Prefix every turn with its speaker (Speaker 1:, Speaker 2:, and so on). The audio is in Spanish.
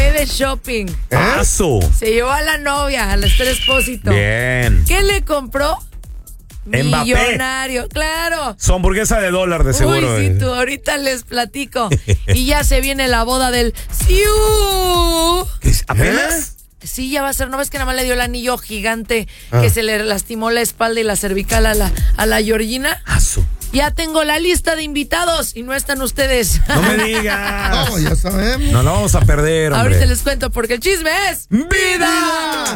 Speaker 1: fue de shopping.
Speaker 2: ¡Paso!
Speaker 1: Se llevó a la novia, al Esther Expósito.
Speaker 2: Bien.
Speaker 1: ¿Qué le compró?
Speaker 2: Mbappé.
Speaker 1: Millonario, claro.
Speaker 2: Su hamburguesa de $1 de seguro.
Speaker 1: Uy, sí, tú, ahorita les platico. Y ya se viene la boda del Siu.
Speaker 2: ¿Apenas?
Speaker 1: Sí, ya va a ser. ¿No ves que nada más le dio el anillo gigante que se le lastimó la espalda y la cervical a la Georgina?
Speaker 2: ¡Paso!
Speaker 1: Ya tengo la lista de invitados y no están ustedes.
Speaker 2: No me digas.
Speaker 3: No, ya sabemos.
Speaker 2: No la vamos a perder, hombre.
Speaker 1: Ahorita les cuento porque el chisme es
Speaker 2: ¡Vida!